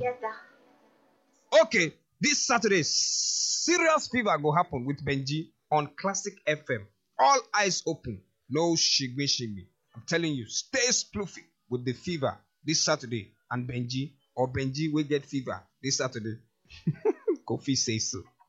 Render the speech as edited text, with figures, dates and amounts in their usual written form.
Yes, sir. Okay, this Saturday, serious fever go happen with Benji on Classic FM. All eyes open, no shigme shigme. I'm telling you, stay sploofy with the fever this Saturday and Benji, or Benji will get fever this Saturday. Kofi says so.